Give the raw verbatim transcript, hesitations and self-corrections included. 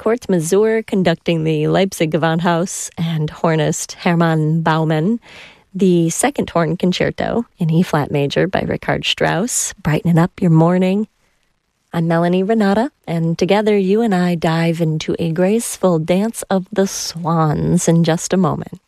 Kurt Masur conducting the Leipzig Gewandhaus, and hornist Hermann Baumann. The second horn concerto in E-flat major by Richard Strauss, brightening up your morning. I'm Melanie Renata, and together you and I dive into a graceful dance of the swans in just a moment.